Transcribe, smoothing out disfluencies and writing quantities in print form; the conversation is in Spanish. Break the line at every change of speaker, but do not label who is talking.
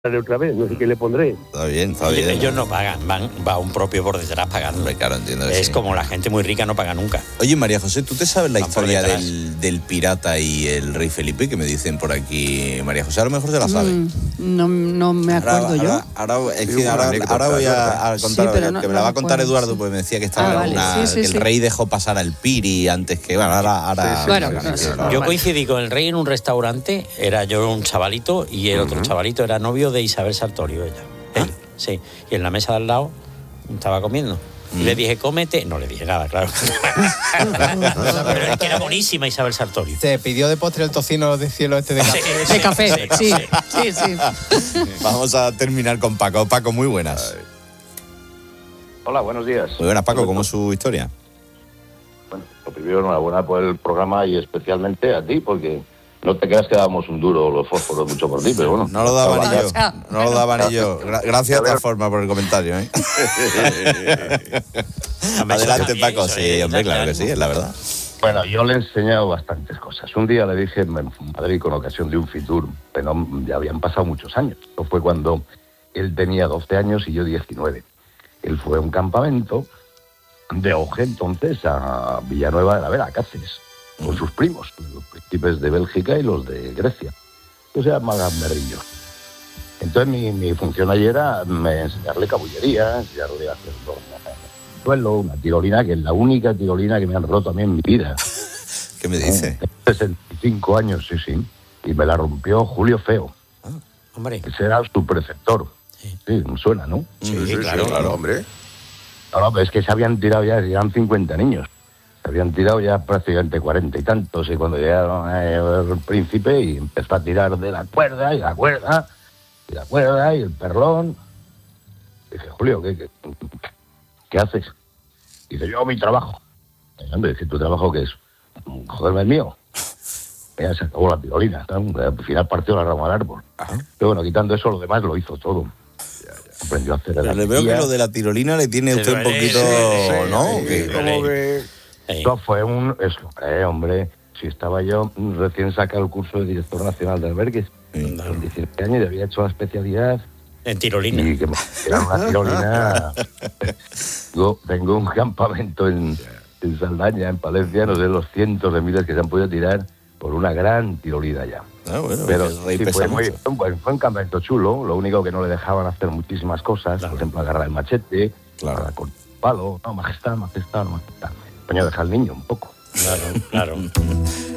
otra vez, no sé qué le pondré.
Está bien, está bien.
Ellos no pagan, va un propio por detrás pagando.
Claro, entiendo.
Es
sí.
como la gente muy rica no paga nunca.
Oye, María José, ¿tú te sabes la
Van
historia
por detrás.
del pirata y el rey Felipe? Que me dicen por aquí. María José, a lo mejor se la sabe.
No me acuerdo yo.
Ahora voy a contar,
Sí, pero
que me la va a contar
recuerdo,
Eduardo,
sí.
pues me decía que estaba
vale.
que el rey dejó pasar al Piri antes que... Bueno, ahora
Yo coincidí con el rey en un restaurante, era yo un chavalito y el otro chavalito era novio de Isabel Sartorio, ella. Él, sí. Y en la mesa de al lado estaba comiendo. Y le dije, cómete. No le dije nada, claro. Pero es que era buenísima Isabel Sartorio.
¿Se pidió de postre el tocino de cielo de café?
De café, sí.
Vamos a terminar con Paco. Paco, muy buenas.
Hola, buenos días.
Muy buenas, Paco. ¿Cómo es su historia?
Bueno, lo primero, enhorabuena por el programa y especialmente a ti, porque no te creas que dábamos un duro los fósforos mucho por ti, pero bueno.
No lo daba ni yo. No lo daba ni yo. Gracias de todas formas por el comentario, ¿eh? Adelante, Paco. Sí, hombre, claro que sí, es la verdad.
Bueno, yo le he enseñado bastantes cosas. Un día le dije en Madrid con ocasión de un Fitur, pero ya habían pasado muchos años. Esto fue cuando él tenía 12 años y yo 19. Él fue a un campamento de Oje, entonces, a Villanueva de la Vera, Cáceres, con sus primos, los príncipes de Bélgica y los de Grecia. Que se llaman Gamberrillos. Entonces mi función allí era enseñarle cabullería, enseñarle a hacer suelo, una tirolina, que es la única tirolina que me han roto a mí en mi vida.
¿Qué me dice?
65 años, sí. Y me la rompió Julio Feo.
Hombre.
Ese era su preceptor. Sí, suena, ¿no?
Sí, claro,
hombre.
No, pero es que se habían tirado ya, eran 50 niños. Se habían tirado ya prácticamente 40 y tantos. Y cuando llegaron el príncipe y empezó a tirar de la cuerda, y la cuerda, y la cuerda, y el perlón. Dije, Julio, ¿qué haces? Dice, yo mi trabajo. Y, hombre, dice, ¿tu trabajo qué es? Joderme el mío. Ya se acabó la tirolina. Al final partió la rama del árbol. Pero bueno, quitando eso, lo demás lo hizo todo. Aprendió a hacer el
Le veo que lo de la tirolina le tiene usted un poquito, ¿no?
Como que...
Esto fue hombre, si estaba yo recién sacado el curso de director nacional de albergues, con 17 años, y había hecho la especialidad
en tirolina.
y que era una tirolina. Yo tengo un campamento en Saldaña, en Palencia, no sé los cientos de miles que se han podido tirar por una gran tirolina ya.
Bueno,
pero
el rey
sí,
pesa mucho.
fue un campamento chulo, lo único que no le dejaban hacer muchísimas cosas, por ejemplo, agarrar el machete, para cortar el palo, no, majestad. Coño, deja al niño un poco.
Claro.